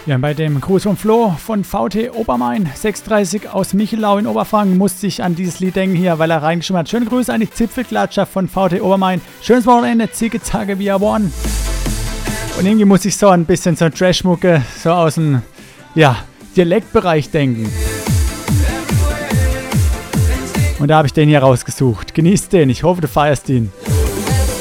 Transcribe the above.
Ja, bei dem Gruß von Flo von VT Obermain 36 aus Michelau in Oberfranken musste ich an dieses Lied denken hier, weil er reingeschrieben hat. Schöne Grüße an die Zipfelklatscher von VT Obermain. Schönes Wochenende, Zicke, Zacke, via One. Und irgendwie muss ich so ein bisschen so Trash-Mucke so aus dem, ja, Dialektbereich denken. Und da habe ich den hier rausgesucht. Genießt den, ich hoffe, du feierst ihn.